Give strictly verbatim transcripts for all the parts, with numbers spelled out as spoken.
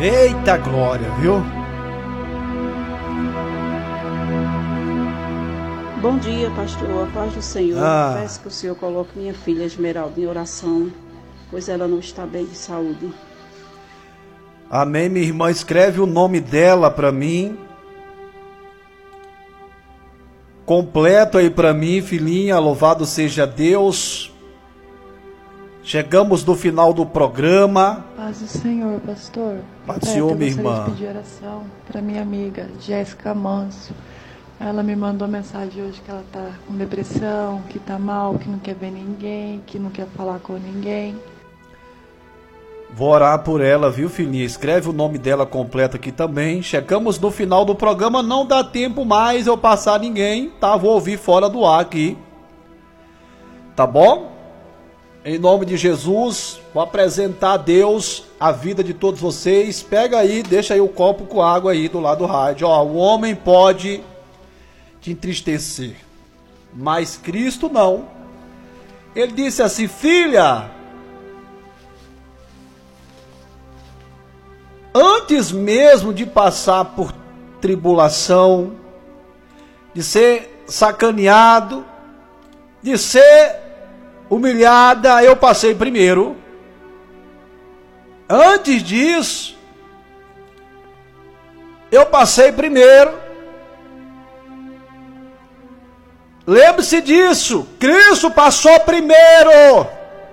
Eita glória, viu? Bom dia, pastor. A paz do Senhor. Ah. Peço que o Senhor coloque minha filha Esmeralda em oração, pois ela não está bem de saúde. Amém, minha irmã. Escreve o nome dela para mim. Completo aí para mim, filhinha. Louvado seja Deus. Chegamos no final do programa. Paz do Senhor, pastor. Paz do Senhor, minha irmã. Eu gostaria de pedir oração para minha amiga Jéssica Manso. Ela me mandou mensagem hoje que ela está com depressão, que está mal, que não quer ver ninguém, que não quer falar com ninguém. Vou orar por ela, viu, filhinha? Escreve o nome dela completo aqui também. Chegamos no final do programa, não dá tempo mais eu passar ninguém, tá? Vou ouvir fora do ar aqui. Tá bom? Em nome de Jesus, vou apresentar a Deus a vida de todos vocês. Pega aí, deixa aí o copo com água aí do lado do rádio. Ó, o homem pode te entristecer, mas Cristo não. Ele disse assim: filha, antes mesmo de passar por tribulação, de ser sacaneado, de ser humilhada, eu passei primeiro. Antes disso, eu passei primeiro. Lembre-se disso, Cristo passou primeiro.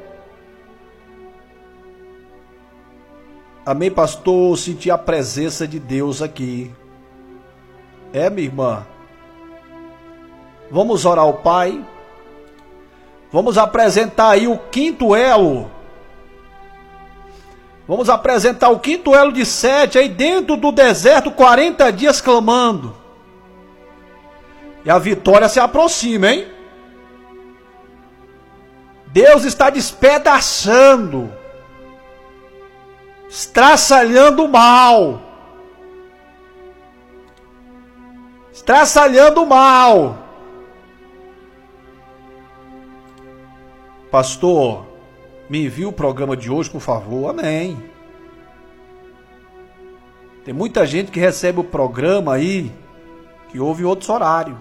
Amém, pastor? Senti a presença de Deus aqui. É, minha irmã? Vamos orar ao Pai. Vamos apresentar aí o quinto elo. Vamos apresentar o quinto elo de sete aí dentro do deserto, quarenta dias clamando. E a vitória se aproxima, hein? Deus está despedaçando, estraçalhando o mal, estraçalhando o mal. Pastor, me envia o programa de hoje, por favor. Amém. Tem muita gente que recebe o programa aí, que ouve outros horários.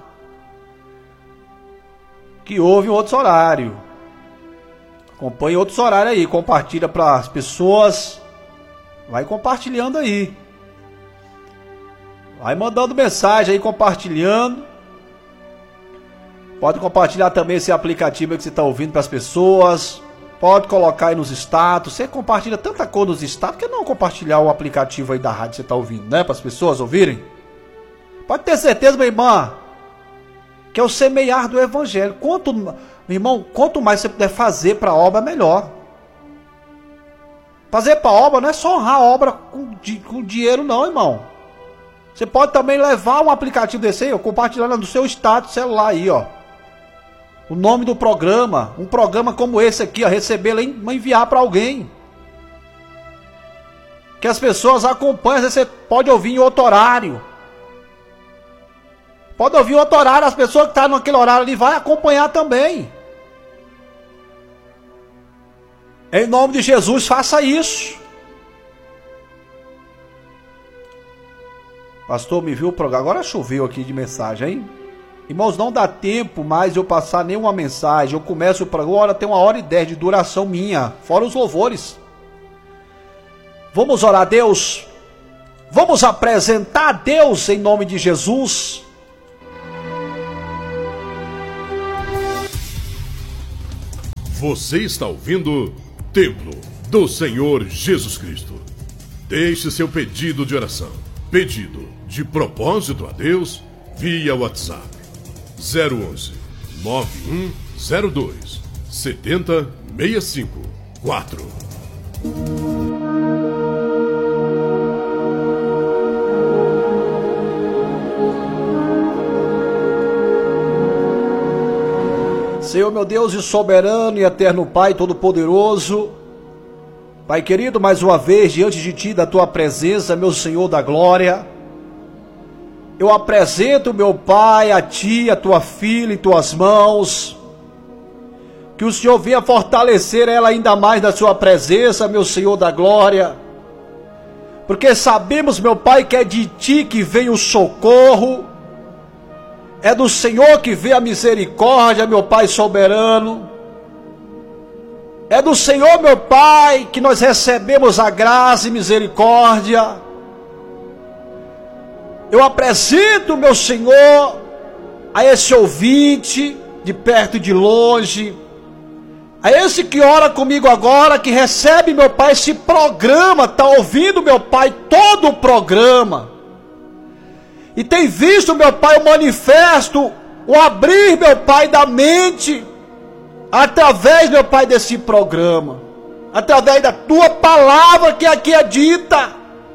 Que ouve outros horários. Acompanhe outros horários aí. Compartilha para as pessoas. Vai compartilhando aí. Vai mandando mensagem aí, compartilhando. Pode compartilhar também esse aplicativo aí que você está ouvindo para as pessoas. Pode colocar aí nos status. Você compartilha tanta coisa nos status, por que não compartilhar o aplicativo aí da rádio que você está ouvindo, né? Para as pessoas ouvirem. Pode ter certeza, minha irmã, que é o semear do evangelho. Quanto, meu irmão, quanto mais você puder fazer para a obra, melhor. Fazer para a obra não é só honrar a obra com, com dinheiro não, irmão. Você pode também levar um aplicativo desse aí, ó, compartilhando no seu status celular aí, ó. O nome do programa, um programa como esse aqui, ó, recebê-lo e enviar para alguém. Que as pessoas acompanhem, às vezes você pode ouvir em outro horário. Pode ouvir outro horário, as pessoas que estão naquele horário ali vai acompanhar também. Em nome de Jesus, faça isso. Pastor, me viu o programa? Agora choveu aqui de mensagem, hein? Irmãos, não dá tempo mais eu passar nenhuma mensagem. Eu começo o programa, agora tem uma hora e dez de duração minha, fora os louvores. Vamos orar a Deus. Vamos apresentar a Deus em nome de Jesus. Você está ouvindo Templo do Senhor Jesus Cristo. Deixe seu pedido de oração, pedido de propósito a Deus via WhatsApp zero onze, nove um zero dois, sete zero seis cinco quatro. Senhor, meu Deus e soberano e eterno Pai Todo-Poderoso, Pai querido, mais uma vez diante de Ti, da Tua presença, meu Senhor da glória, eu apresento, meu Pai, a Ti, a Tua filha em Tuas mãos, que o Senhor venha fortalecer ela ainda mais na Sua presença, meu Senhor da glória, porque sabemos, meu Pai, que é de Ti que vem o socorro, é do Senhor que vem a misericórdia, meu Pai soberano, é do Senhor, meu Pai, que nós recebemos a graça e misericórdia. Eu apresento, meu Senhor, a esse ouvinte, de perto e de longe, a esse que ora comigo agora, que recebe, meu Pai, esse programa, está ouvindo, meu Pai, todo o programa, e tem visto, meu Pai, o manifesto, o abrir, meu Pai, da mente, através, meu Pai, desse programa, através da Tua palavra que aqui é dita.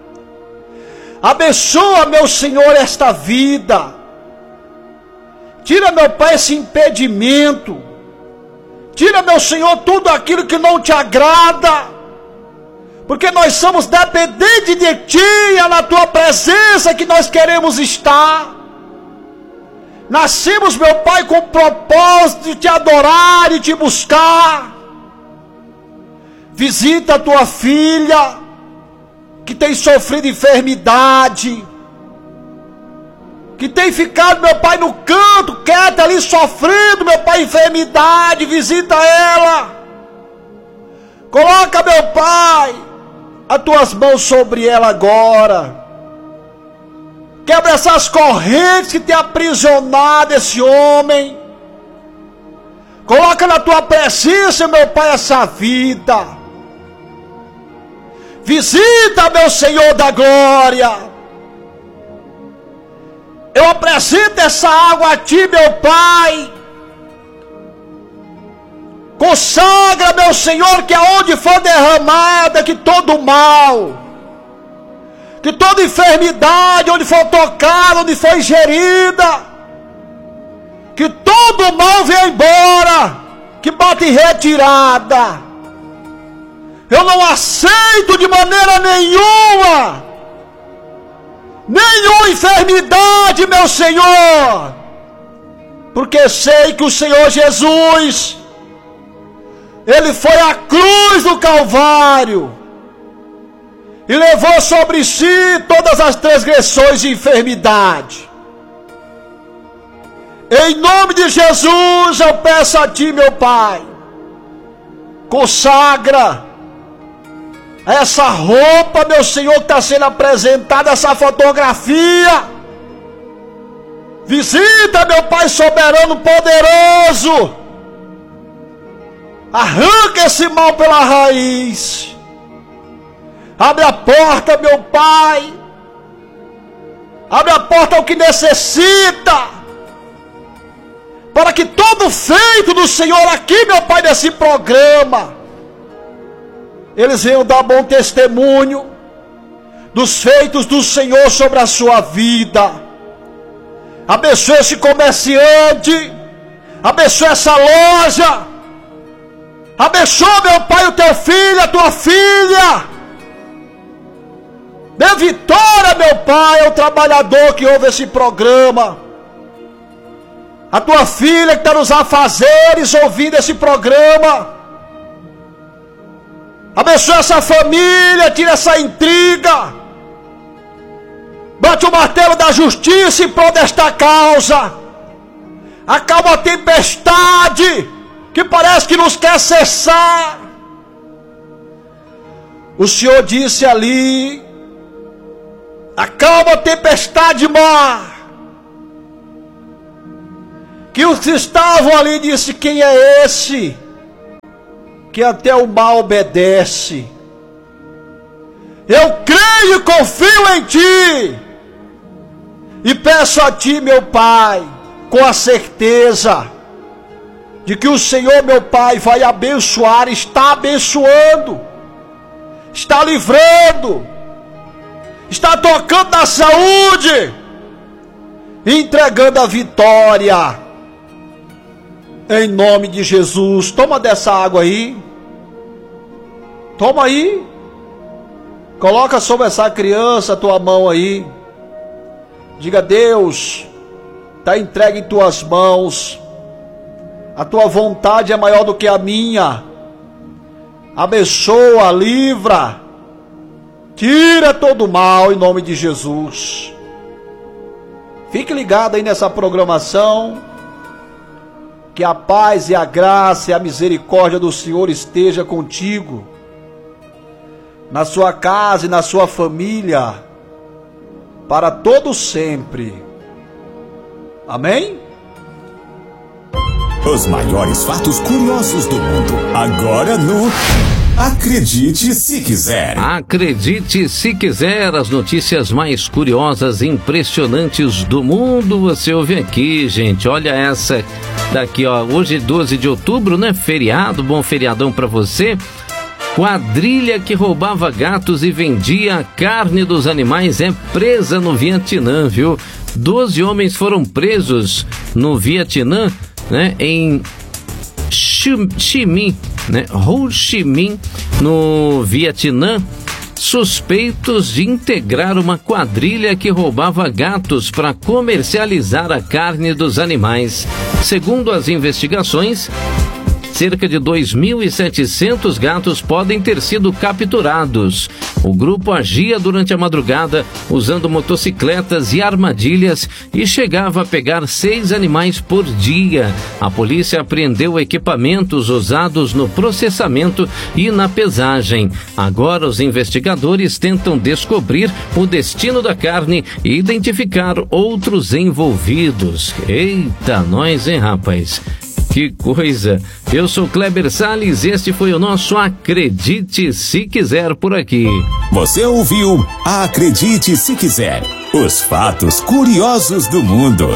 Abençoa, meu Senhor, esta vida. Tira, meu Pai, esse impedimento. Tira, meu Senhor, tudo aquilo que não te agrada, porque nós somos dependentes de Ti, é na Tua presença que nós queremos estar. Nascemos, meu Pai, com o propósito de Te adorar e Te buscar. Visita a Tua filha, que tem sofrido enfermidade, que tem ficado, meu Pai, no canto, quieta ali, sofrendo, meu Pai, enfermidade. Visita ela. Coloca, meu Pai, as Tuas mãos sobre ela agora. Quebra essas correntes que tem aprisionado esse homem. Coloca na Tua presença, meu Pai, essa vida. Visita, meu Senhor da glória. Eu apresento essa água a Ti, meu Pai. Consagra, meu Senhor, que aonde for derramada, que todo mal, que toda enfermidade, onde for tocada, onde for ingerida, que todo mal venha embora, que bata em retirada. Eu não aceito de maneira nenhuma nenhuma enfermidade, meu Senhor, porque sei que o Senhor Jesus, Ele foi à cruz do Calvário e levou sobre si todas as transgressões e enfermidade. Em nome de Jesus eu peço a Ti, meu Pai, consagra essa roupa, meu Senhor, que está sendo apresentada, essa fotografia. Visita, meu Pai soberano, poderoso. Arranca esse mal pela raiz. Abre a porta, meu Pai. Abre a porta ao que necessita, para que todo feito do Senhor aqui, meu Pai, nesse programa, eles venham dar bom testemunho dos feitos do Senhor sobre a sua vida. Abençoe esse comerciante, abençoe essa loja, abençoe, meu Pai, o teu filho, a tua filha. Dê vitória, meu Pai, ao trabalhador que ouve esse programa, a tua filha que está nos afazeres ouvindo esse programa. Abençoa essa família, tira essa intriga. Bate o martelo da justiça em prol desta causa. Acalma a tempestade que parece que nos quer cessar. O Senhor disse ali: acalma a tempestade, mar. Que os que estavam ali disse: quem é esse que até o mal obedece? Eu creio e confio em Ti, e peço a Ti, meu Pai, com a certeza de que o Senhor, meu Pai, vai abençoar, está abençoando, está livrando, está tocando na saúde, entregando a vitória, em nome de Jesus. Toma dessa água aí, toma aí, coloca sobre essa criança a tua mão aí, diga: Deus, está entregue em tuas mãos, a tua vontade é maior do que a minha, abençoa, livra, Tira todo o mal em nome de Jesus. Fique ligado aí nessa programação. Que a paz e a graça e a misericórdia do Senhor esteja contigo, na sua casa e na sua família, para todo sempre. Amém? Os maiores fatos curiosos do mundo, agora no Acredite Se Quiser. Acredite Se Quiser, as notícias mais curiosas e impressionantes do mundo, você ouve aqui, gente. Olha essa daqui, ó. Hoje, doze de outubro, né? Feriado, bom feriadão pra você. Quadrilha que roubava gatos e vendia a carne dos animais é presa no Vietnã, viu? Doze homens foram presos no Vietnã, né? Em Chi Minh, né? Ho Chi Minh, no Vietnã, suspeitos de integrar uma quadrilha que roubava gatos para comercializar a carne dos animais. Segundo as investigações, cerca de dois mil e setecentos gatos podem ter sido capturados. O grupo agia durante a madrugada usando motocicletas e armadilhas e chegava a pegar seis animais por dia. A polícia apreendeu equipamentos usados no processamento e na pesagem. Agora os investigadores tentam descobrir o destino da carne e identificar outros envolvidos. Eita, nós, hein, rapaz? Que coisa! Eu sou Kleber Salles, este foi o nosso Acredite Se Quiser por aqui. Você ouviu Acredite Se Quiser, os fatos curiosos do mundo.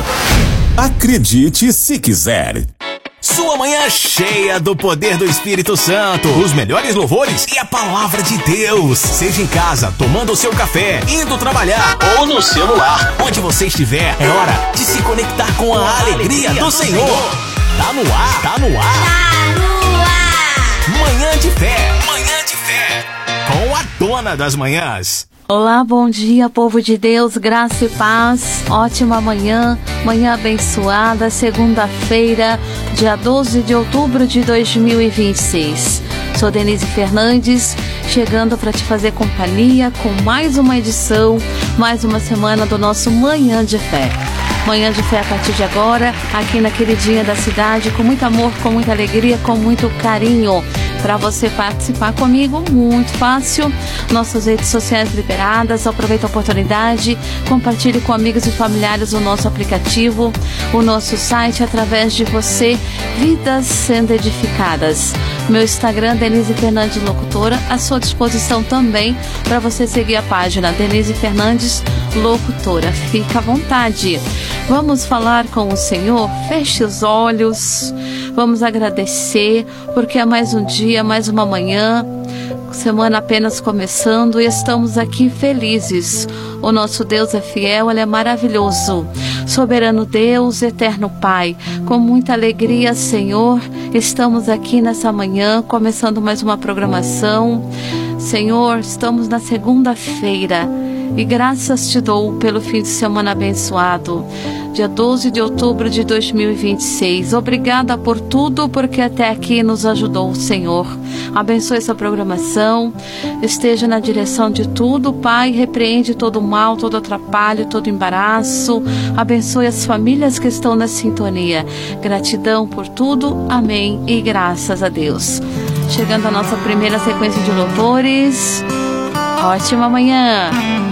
Acredite Se Quiser. Sua manhã cheia do poder do Espírito Santo, os melhores louvores e a palavra de Deus. Seja em casa, tomando o seu café, indo trabalhar ou no celular. Onde você estiver, é hora de se conectar com a alegria do Senhor. Tá no ar, tá no ar. Tá no ar. Manhã de fé, manhã de fé. Com a dona das manhãs. Olá, bom dia, povo de Deus, graça e paz. Ótima manhã, manhã abençoada, segunda-feira, dia doze de outubro de dois mil e vinte e seis. Sou Denise Fernandes, chegando para te fazer companhia com mais uma edição, mais uma semana do nosso Manhã de Fé. Manhã de Fé a partir de agora, aqui na queridinha da cidade, com muito amor, com muita alegria, com muito carinho. Para você participar comigo, muito fácil. Nossas redes sociais liberadas, aproveita a oportunidade, compartilhe com amigos e familiares o nosso aplicativo, o nosso site, através de você, vidas sendo edificadas. Meu Instagram, Denise Fernandes Locutora, à sua disposição também para você seguir a página Denise Fernandes Locutora. Fica à vontade. Vamos falar com o Senhor? Feche os olhos. Vamos agradecer, porque é mais um dia, mais uma manhã, semana apenas começando e estamos aqui felizes. O nosso Deus é fiel, Ele é maravilhoso. Soberano Deus, eterno Pai, com muita alegria, Senhor, estamos aqui nessa manhã, começando mais uma programação. Senhor, estamos na segunda-feira e graças te dou pelo fim de semana abençoado. Dia doze de outubro de dois mil e vinte e seis. Obrigada por tudo, porque até aqui nos ajudou o Senhor. Abençoe essa programação, esteja na direção de tudo, Pai. Repreende todo mal, todo atrapalho, todo embaraço. Abençoe as famílias que estão na sintonia. Gratidão por tudo, amém e graças a Deus. Chegando a nossa primeira sequência de louvores. Ótima manhã!